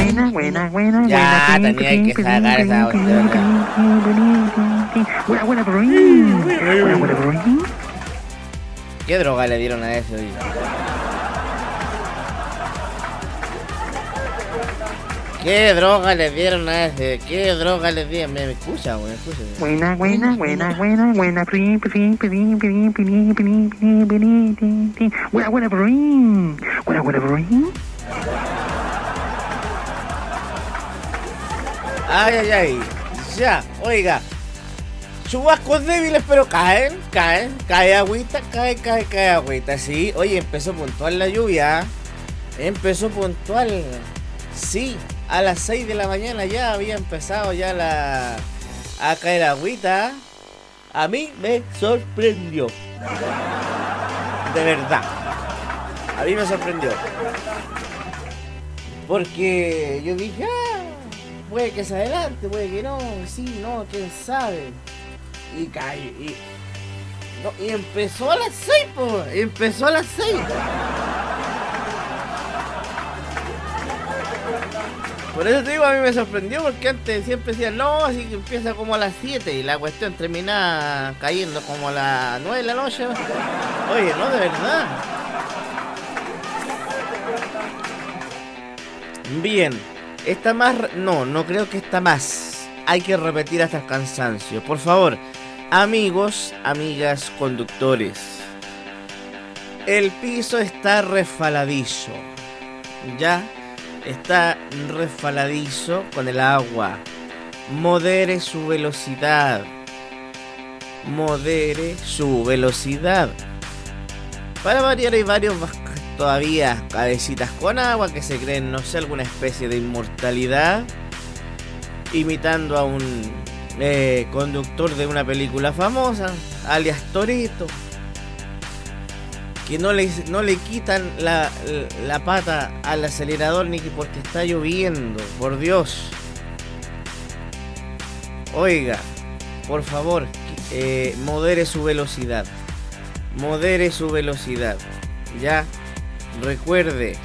Ya, tenía que sacar esa cuestión. ¿Qué droga le dieron a ese, oye? ¿Qué droga le dieron a ese? ¿Qué droga le dieron? Me escucha, güey, me escucha. Ay, ay, ay. Ya, oiga. Chubascos débiles, pero caen. Cae agüita, cae agüita. Sí, oye, empezó puntual la lluvia. Empezó puntual. Sí, a las 6 de la mañana ya había empezado ya a caer agüita. A mí me sorprendió. De verdad. A mí me sorprendió. Porque yo dije, puede que se adelante, puede que no, sí, no, quién sabe. Y cae, y empezó a las 6, empezó a las 6. Por eso te digo, a mí me sorprendió, porque antes siempre decían, no, así que empieza como a las 7 y la cuestión termina cayendo como a las 9 de la noche. Oye, no, de verdad. Bien, esta más, no creo que esta más. Hay que repetir hasta el cansancio. Por favor, amigos, amigas, conductores. El piso está resbaladizo. Ya está resbaladizo con el agua. Modere su velocidad. Modere su velocidad. Para variar hay varios todavía cabecitas con agua que se creen, no sé, alguna especie de inmortalidad, imitando a un conductor de una película famosa, alias Torito, que no le quitan la pata al acelerador ni que porque está lloviendo, por Dios. Oiga, por favor, modere su velocidad. Modere su velocidad. Ya, recuerde.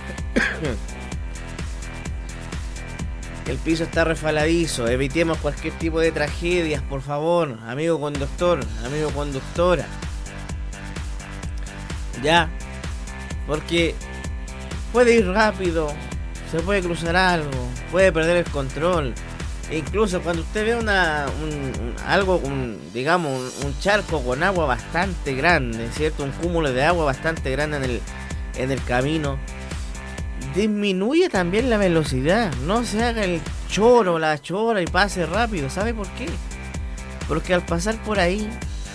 El piso está resbaladizo. Evitemos cualquier tipo de tragedias, por favor, amigo conductor, amigo conductora. Ya, porque puede ir rápido, se puede cruzar algo, puede perder el control. E incluso cuando usted ve un charco con agua bastante grande, ¿cierto? Un cúmulo de agua bastante grande en el camino, disminuye también la velocidad. No se haga el choro, la chora y pase rápido. ¿Sabe por qué? Porque al pasar por ahí,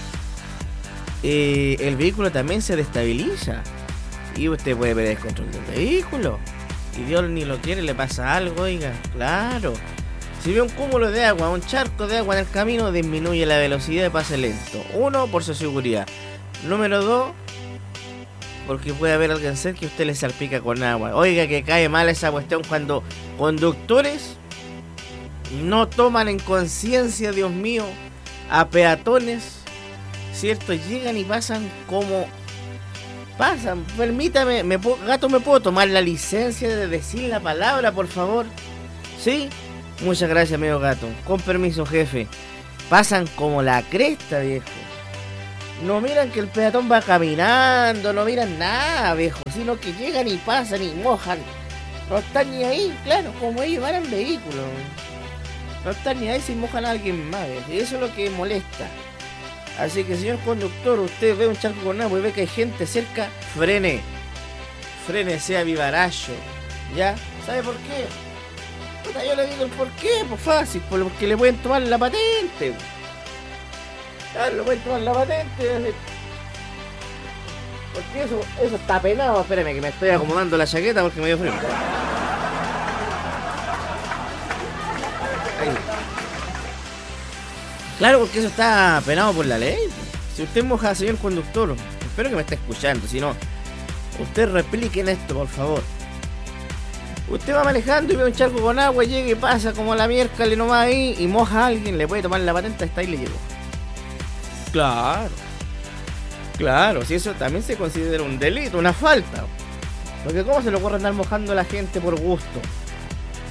el vehículo también se destabiliza y usted puede perder el control del vehículo. Y Dios ni lo quiere, le pasa algo, oiga. Claro. Si ve un cúmulo de agua, un charco de agua en el camino, disminuye la velocidad y pase lento. 1, por su seguridad. Número 2, porque puede haber alguien cerca que usted le salpica con agua. Oiga, que cae mal esa cuestión cuando conductores no toman en conciencia, Dios mío, a peatones, ¿cierto? Llegan y pasan como pasan. Permítame, gato, ¿me puedo tomar la licencia de decir la palabra, por favor? ¿Sí? Muchas gracias, amigo gato. Con permiso, jefe. Pasan como la cresta, viejo. No miran que el peatón va caminando, no miran nada, viejo, sino que llegan y pasan y mojan. No están ni ahí, claro, como ellos van en vehículo. No están ni ahí si mojan a alguien más, viejo. Y eso es lo que molesta. Así que, señor conductor, usted ve un charco con agua y ve que hay gente cerca, frene. Frene, sea vivaracho. ¿Ya? ¿Sabe por qué? Puta, yo le digo el por qué, pues fácil, porque le pueden tomar la patente. Claro, le pueden tomar la patente. Porque eso está penado. Espérame que me estoy acomodando la chaqueta porque me dio frío. Ahí. Claro, porque eso está penado por la ley. Si usted moja, señor conductor, espero que me esté escuchando. Si no, usted replique en esto, por favor. Usted va manejando y ve un charco con agua y llega y pasa como la miércoles nomás ahí y moja a alguien, le puede tomar la patente, hasta ahí le llegó. Claro. Claro, si eso también se considera un delito, una falta. Porque ¿cómo se le ocurre andar mojando a la gente por gusto?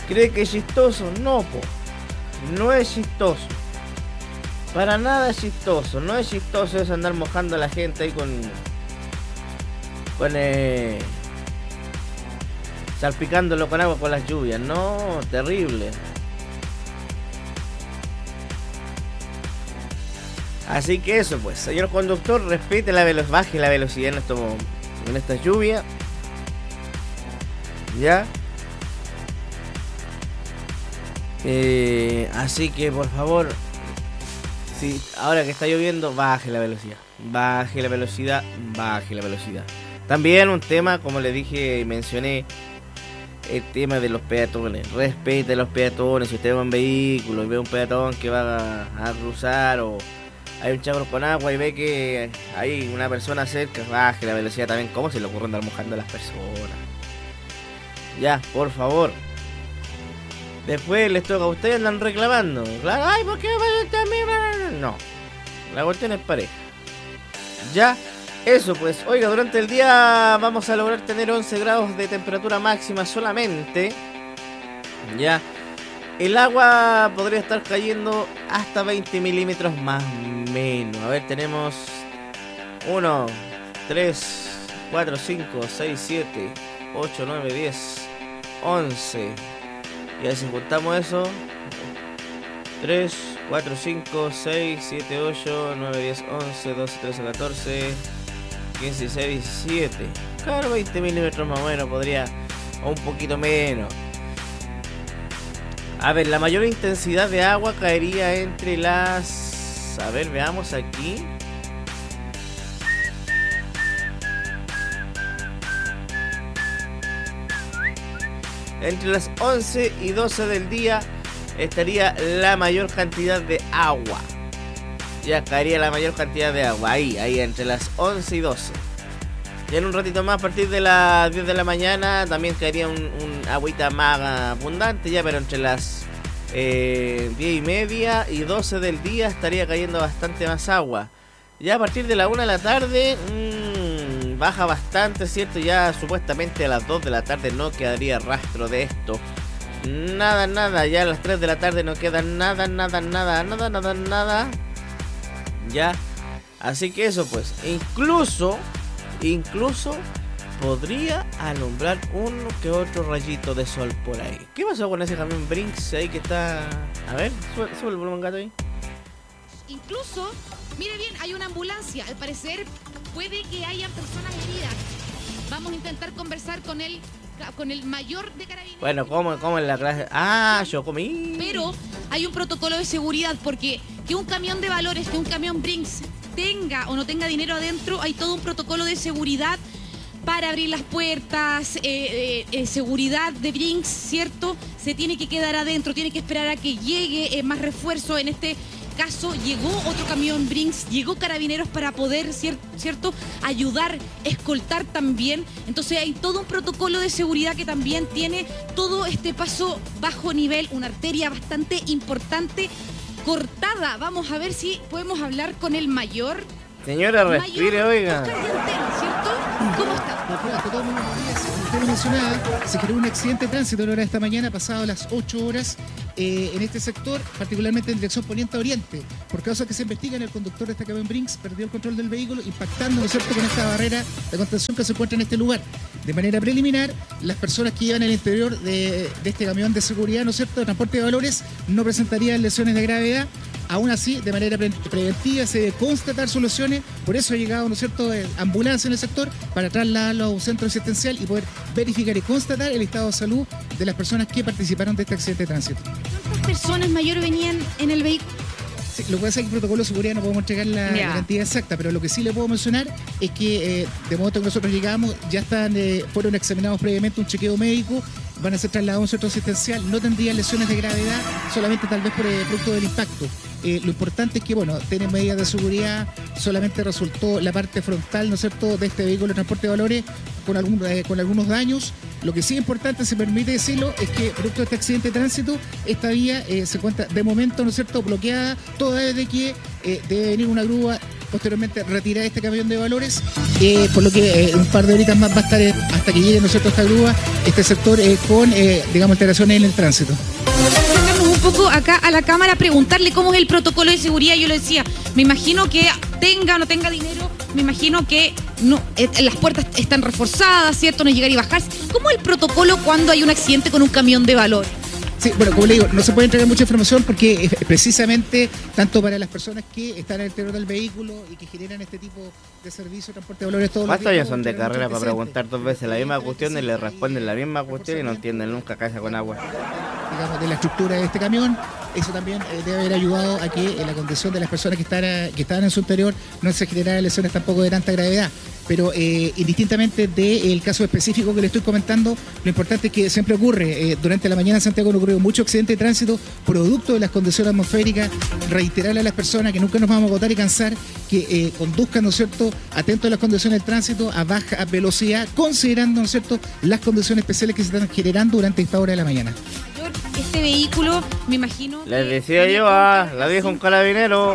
¿Cree que es chistoso? No, po. No es chistoso. Para nada es chistoso. No es chistoso eso andar mojando a la gente ahí con salpicándolo con agua con las lluvias. No, terrible. Así que eso pues, señor conductor, respete la velocidad, baje la velocidad en esta lluvia. ¿Ya? Así que por favor, si ahora que está lloviendo, baje la velocidad. Baje la velocidad, baje la velocidad. También un tema, como le dije y mencioné, el tema de los peatones. Respete a los peatones. Si usted va en vehículo y ve un peatón que va a cruzar, o hay un chagro con agua y ve que hay una persona cerca, baje la velocidad también. ¿Cómo se le ocurre andar mojando a las personas? Ya, por favor. Después les toca a ustedes, andan reclamando. Claro, ay, ¿por qué también? No, la cuestión es pareja. Ya, eso pues. Oiga, durante el día vamos a lograr tener 11 grados de temperatura máxima solamente. Ya, el agua podría estar cayendo hasta 20 milímetros más o menos. A ver, tenemos 1, 3, 4, 5, 6, 7, 8, 9, 10, 11. Y a ver si juntamos eso. 3, 4, 5, 6, 7, 8, 9, 10, 11, 12, 13, 14, 15, 16, 17. Claro, 20 milímetros más o menos podría, o un poquito menos. A ver, la mayor intensidad de agua caería entre las... A ver, veamos aquí. Entre las 11 y 12 del día estaría la mayor cantidad de agua. Ya caería la mayor cantidad de agua. Ahí, entre las 11 y 12. Ya en un ratito más, a partir de las 10 de la mañana, también caería un agüita más abundante. Ya, pero entre las 10 y media y 12 del día estaría cayendo bastante más agua. Ya a partir de la 1 de la tarde... baja bastante, ¿cierto? Ya supuestamente a las 2 de la tarde no quedaría rastro de esto. Nada. Ya a las 3 de la tarde no queda nada. Ya. Así que eso pues. Incluso podría alumbrar uno que otro rayito de sol por ahí. ¿Qué pasó con ese camión Brinks ahí que está? A ver, sube el volumen, gato, ahí. Incluso, mire bien, hay una ambulancia. Al parecer puede que hayan personas heridas. Vamos a intentar conversar con el mayor de carabineros. Bueno, ¿cómo en la clase? Ah, yo comí. Pero hay un protocolo de seguridad, porque que un camión de valores, que un camión Brinks tenga o no tenga dinero adentro, hay todo un protocolo de seguridad para abrir las puertas, seguridad de Brinks, ¿cierto? Se tiene que quedar adentro, tiene que esperar a que llegue más refuerzo. En este caso llegó otro camión Brinks, llegó Carabineros para poder, ¿cierto?, ayudar, escoltar también. Entonces hay todo un protocolo de seguridad que también tiene todo este paso bajo nivel, una arteria bastante importante cortada. Vamos a ver si podemos hablar con el mayor. Señora, respire, oiga. Oscar Diantero, ¿cierto? ¿Cómo está? Todo muy buenos días. Como usted lo mencionaba, se generó un accidente de tránsito a la hora de esta mañana, pasado las 8 horas, en este sector, particularmente en dirección poniente a oriente. Por causa que se investigan, el conductor de este camión Brinks perdió el control del vehículo, impactando, ¿no es cierto?, con esta barrera de contención que se encuentra en este lugar. De manera preliminar, las personas que iban en el interior de este camión de seguridad, ¿no es cierto?, de transporte de valores, no presentarían lesiones de gravedad. Aún así, de manera preventiva se debe constatar sus lesiones, por eso ha llegado, ¿no es cierto?, ambulancia en el sector para trasladarlo a un centro asistencial y poder verificar y constatar el estado de salud de las personas que participaron de este accidente de tránsito. ¿Cuántas personas mayor venían en el vehículo? Sí, lo que pasa es que el protocolo de seguridad no podemos entregar la cantidad exacta, pero lo que sí le puedo mencionar es que de modo que nosotros llegamos, ya fueron examinados previamente, un chequeo médico, van a ser trasladados a un centro asistencial, no tendrían lesiones de gravedad, solamente tal vez por el producto del impacto. Lo importante es que, bueno, tienen medidas de seguridad, solamente resultó la parte frontal, ¿no es cierto?, de este vehículo de transporte de valores con algunos daños. Lo que sí es importante, se permite decirlo, es que producto de este accidente de tránsito, esta vía se encuentra de momento, ¿no es cierto?, bloqueada, toda vez de que debe venir una grúa posteriormente retirar este camión de valores, por lo que un par de horitas más va a estar hasta que llegue, ¿no es cierto?, esta grúa, este sector con, digamos, alteraciones en el tránsito. Acercarnos un poco acá a la cámara, preguntarle cómo es el protocolo de seguridad. Yo lo decía, me imagino que tenga o no tenga dinero, me imagino que no, las puertas están reforzadas, ¿cierto? No llegar y bajarse. ¿Cómo es el protocolo cuando hay un accidente con un camión de valores? Sí, bueno, como le digo, no se puede entregar mucha información porque precisamente tanto para las personas que están en el interior del vehículo y que generan este tipo de servicio, transporte de valores, todos los ¿Cuántos días, años son de generan carrera mucho para presente. preguntar dos veces la misma cuestión y le responden la misma cuestión y no entienden nunca cabeza con agua? Digamos, de la estructura de este camión? Eso también debe haber ayudado a que la condición de las personas que estaban en su interior no se generaran lesiones tampoco de tanta gravedad. Pero indistintamente del caso específico que le estoy comentando, lo importante es que siempre ocurre, durante la mañana en Santiago han ocurrido muchos accidentes de tránsito producto de las condiciones atmosféricas. Reiterarle a las personas que nunca nos vamos a agotar y cansar, que conduzcan, ¿no es cierto?, atentos a las condiciones del tránsito a baja velocidad, considerando, ¿no es cierto?, las condiciones especiales que se están generando durante esta hora de la mañana. Este vehículo, me imagino... Les decía yo, la dijo un carabinero.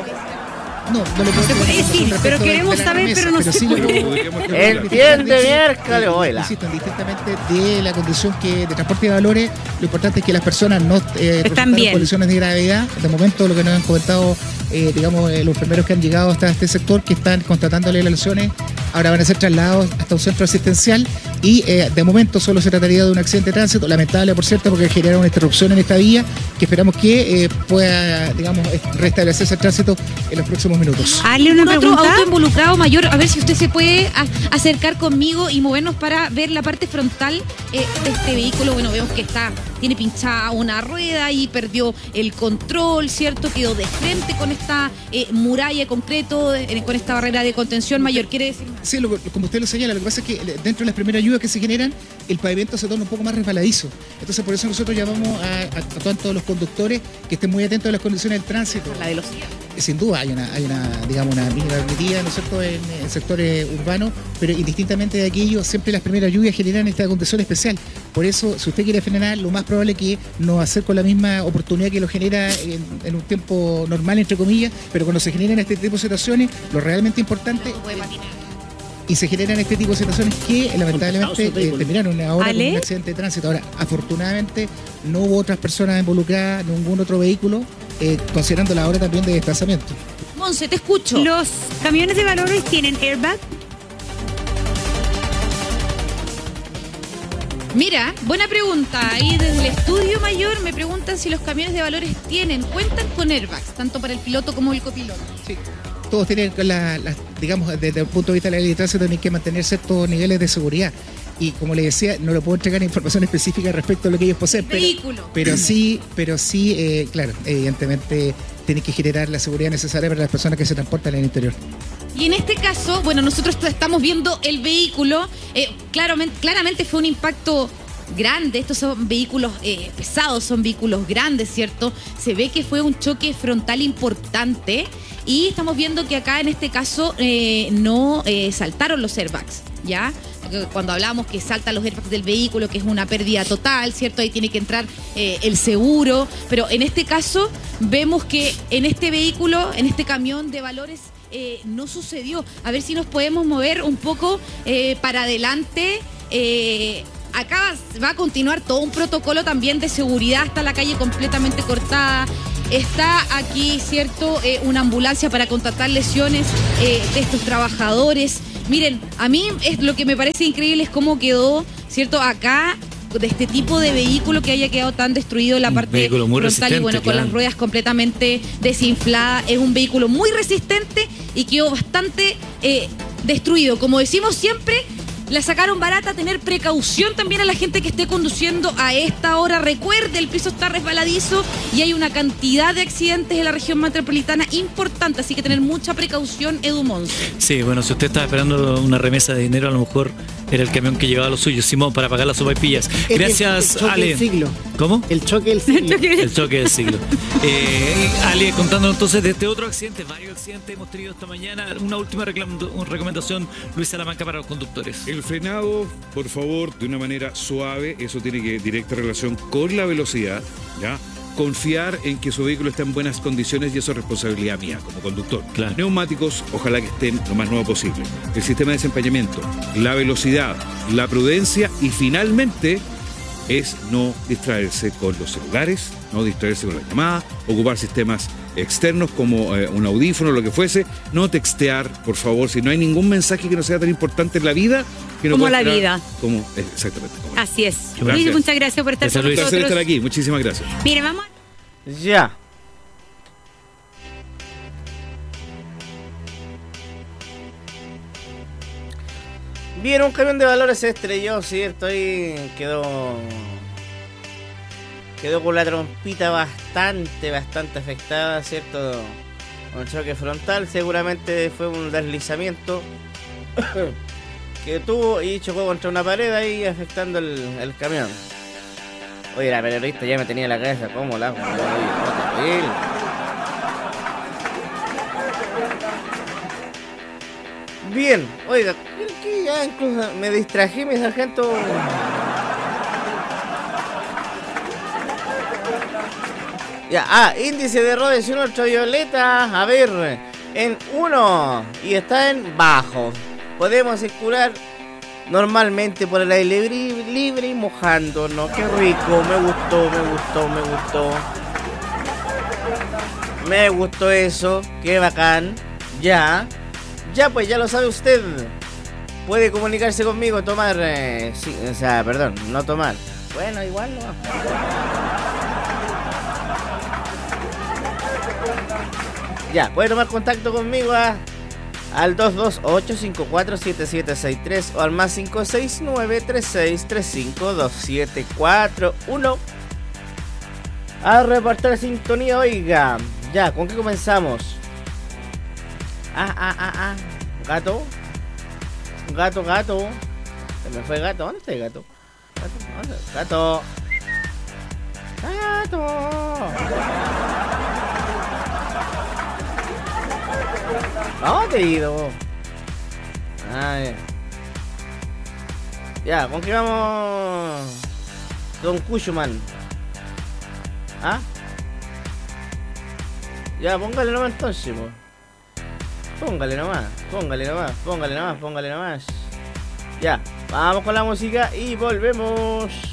No le puedo Se puede decir, respecto pero de queremos la saber, remesa, pero no se sí le puede. puedo- Entiende, miércoles, oíla. Insisto, indistintamente de la condición de transporte de valores, lo importante es que las personas no resultaron bien. colisiones de gravedad. De momento, lo que nos han comentado, digamos, los enfermeros que han llegado hasta este sector, que están constatándole las lesiones, ahora van a ser trasladados hasta un centro asistencial y de momento solo se trataría de un accidente de tránsito, lamentable por cierto, porque genera una interrupción en esta vía, que esperamos que pueda, digamos, restablecerse el tránsito en los próximos minutos. Hazle una Otro pregunta. auto involucrado mayor, a ver si usted se puede acercar conmigo y movernos para ver la parte frontal de este vehículo. Bueno, vemos que tiene pinchada una rueda y perdió el control, ¿cierto? Quedó de frente con esta muralla de concreto, con esta barrera de contención mayor. ¿Quiere decir más? Sí, como usted lo señala, lo que pasa es que dentro de las primeras lluvias que se generan, el pavimento se torna un poco más resbaladizo. Entonces, por eso nosotros llamamos a todos los conductores que estén muy atentos a las condiciones del tránsito. La velocidad. Sin duda hay una digamos, una mínima medida, ¿no es cierto?, en sectores urbanos, pero indistintamente de aquello, siempre las primeras lluvias generan esta condición especial. Por eso, si usted quiere frenar, lo más probable es que no va a ser con la misma oportunidad que lo genera en un tiempo normal, entre comillas, pero cuando se generan este tipo de situaciones, lo realmente importante... Y se generan este tipo de situaciones que lamentablemente terminaron ahora con un accidente de tránsito. Ahora, afortunadamente, no hubo otras personas involucradas, ningún otro vehículo, considerando la hora también de desplazamiento. Monse, te escucho. ¿Los camiones de valores tienen airbag? Mira, buena pregunta. Ahí desde el estudio mayor me preguntan si los camiones de valores cuentan con airbags, tanto para el piloto como el copiloto. Sí. Todos tienen, digamos, desde el punto de vista de la ley de tránsito, tienen que mantener ciertos niveles de seguridad. Y como le decía, no le puedo entregar información específica respecto a lo que ellos poseen. Pero sí, claro, evidentemente tienen que generar la seguridad necesaria para las personas que se transportan en el interior. Y en este caso, bueno, nosotros estamos viendo el vehículo. Claramente fue un impacto grande. Estos son vehículos pesados, son vehículos grandes, ¿cierto? Se ve que fue un choque frontal importante. Y estamos viendo que acá en este caso no saltaron los airbags, ¿ya? Cuando hablamos que saltan los airbags del vehículo, que es una pérdida total, ¿cierto? Ahí tiene que entrar el seguro. Pero en este caso vemos que en este vehículo, en este camión de valores, no sucedió. A ver si nos podemos mover un poco para adelante. Acá va a continuar todo un protocolo también de seguridad. Está la calle completamente cortada. Está aquí, ¿cierto?, una ambulancia para contratar lesiones de estos trabajadores. Miren, a mí lo que me parece increíble es cómo quedó, ¿cierto?, acá de este tipo de vehículo que haya quedado tan destruido en la parte frontal y bueno, con las ruedas completamente desinfladas. Es un vehículo muy resistente y quedó bastante destruido. Como decimos siempre, la sacaron barata. Tener precaución también a la gente que esté conduciendo a esta hora. Recuerde, el piso está resbaladizo y hay una cantidad de accidentes en la región metropolitana importante, así que tener mucha precaución, Edu Monse. Sí, bueno, si usted estaba esperando una remesa de dinero, a lo mejor era el camión que llevaba lo suyo, Simón, para pagar las sopaipillas. Gracias, el choque Ale. del siglo. ¿Cómo? El choque del siglo. El choque del siglo. Ale, contándonos entonces de este otro accidente, varios accidentes hemos tenido esta mañana. Una última recomendación, Luis Salamanca, para los conductores. El frenado, por favor, de una manera suave, eso tiene que directa relación con la velocidad, ¿ya? confiar en que su vehículo está en buenas condiciones y eso es responsabilidad mía como conductor. Claro. Neumáticos, ojalá que estén lo más nuevo posible. El sistema de desempeñamiento, la velocidad, la prudencia y finalmente es no distraerse con los celulares, no distraerse con las llamadas, ocupar sistemas externos como un audífono, lo que fuese, no textear, por favor, si no hay ningún mensaje que no sea tan importante en la vida, que no Como pueda la esperar, vida. como, exactamente. Como Así es. Gracias. Luis, muchas gracias por estar Gracias, con Luis. un placer nosotros. estar aquí, muchísimas gracias. Mire, vamos. Ya. Bien, un camión de valores se estrelló, ¿cierto? Y quedó con la trompita bastante afectada, ¿cierto? Un choque frontal, seguramente fue un deslizamiento que tuvo y chocó contra una pared ahí afectando el camión. Oye, la periodista ya me tenía la cabeza, ¿cómo la? Oye, bien, oiga, que ya incluso me distrají, mi sargento. Ya, índice de radiación ultravioleta, a ver, en 1 y está en bajo. Podemos circular normalmente por el aire libre y mojándonos. Qué rico, me gustó eso, qué bacán. Ya, pues ya lo sabe usted. Puede comunicarse conmigo, tomar, no tomar. Bueno, igual no. Ya, puede tomar contacto conmigo al 228-547763 o al más 569-3635-2741 a repartir sintonía, oiga. Ya, ¿con qué comenzamos? Gato. Se me fue gato. ¿Dónde está el gato? Gato. ¿Dónde te he ido? Ya, ¿con qué vamos? Don Cushman. Ya, póngale nomás entonces, po. Póngale nomás. Ya, vamos con la música y volvemos.